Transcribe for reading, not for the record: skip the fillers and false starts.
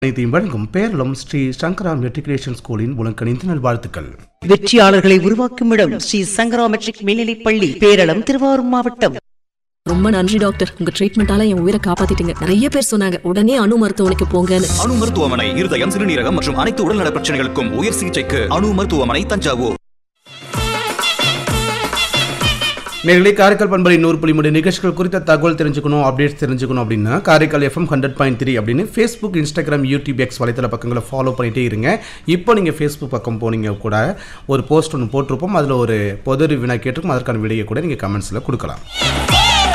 அனைத்தையும் வழங்கும் பேரளம் ஸ்ரீ சங்கரா மெட்ரிகுலேஷன் ஸ்கூலின் உலகணிந்த நல்வாழ்த்துக்கள். வெற்றியாளர்களை உருவாக்கும் இடம் ஸ்ரீ சங்கரா மெட்ரிக் மேல்நிலைப் பள்ளி, பேரளம், திருவாரூர் மாவட்டம். ரொம்ப நன்றி டாக்டர், உங்க ட்ரீட்மெண்டால என் உயிரை காப்பாத்திட்டீங்க. நிறைய பேர் சொன்னாங்க உடனே அணு மருத்துவமனைக்கு போங்கன்னு. அணு மருத்துவமனை இருதயம், சிறுநீரகம் மற்றும் அனைத்து உடல்நல பிரச்சனைகளுக்கும் உயர் சிகிச்சைக்கு அணு மருத்துவமனை, தஞ்சாவூர். நேர்களை காரைக்கால் பண்பலை 100.3 நிகழ்ச்சிகள் குறித்த தகவல் தெரிஞ்சுக்கணும், அப்டேட்ஸ் தெரிஞ்சுக்கணும் அப்படின்னா காரைக்கால் FM 100.3 அப்படின்னு ஃபேஸ்புக், இன்ஸ்டாகிராம், யூடியூப், எக்ஸ் வலைத்தள பக்கங்களை ஃபாலோ பண்ணிகிட்டே இருங்க. இப்போ நீங்கள் ஃபேஸ்புக் பக்கம் போனீங்க கூட ஒரு போஸ்ட் ஒன்று போட்டிருப்போம், அதில் ஒரு பொது வினா கேட்டிருக்கும், அதற்கான விடையை கூட நீங்கள் கமெண்ட்ஸில் கொடுக்கலாம்.